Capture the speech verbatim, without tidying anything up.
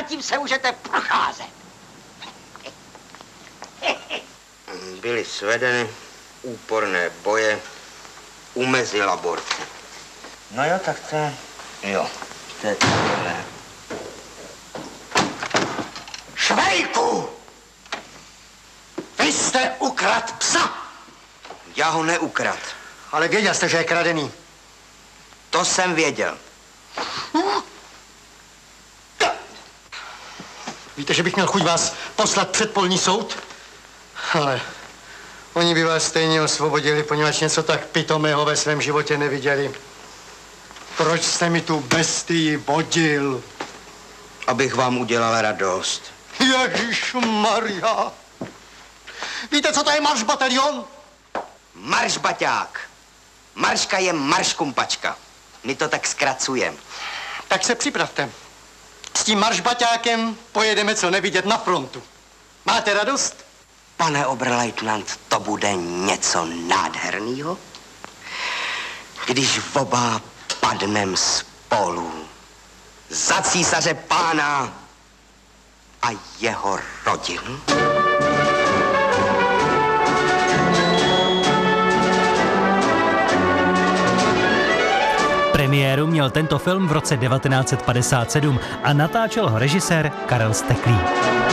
zatím se můžete procházet. Byly svedeny úporné boje u Mezilaborce. No jo, tak to je... Jo, to je tohle. Švejku! Vy jste ukrad psa! Já ho neukrad. Ale věděl jste, že je kradený. To jsem věděl. Víte, že bych měl chuť vás poslat před polní soud? Ale oni by vás stejně osvobodili, poněvadž něco tak pitomého ve svém životě neviděli. Proč jste mi tu bestii vodil? Abych vám udělal radost. Ježišmarja! Víte, co to je marš batalion? Marš baťák. Marška je marš kumpačka. My to tak zkracujeme. Tak se připravte. S tím maršbaťákem pojedeme co nevidět na frontu. Máte radost? Pane oberleutnant, to bude něco nádhernýho, když oba padnem spolu za císaře pána a jeho rodinu. Premiéru měl tento film v roce devatenáct set padesát sedm a natáčel ho režisér Karel Steklý.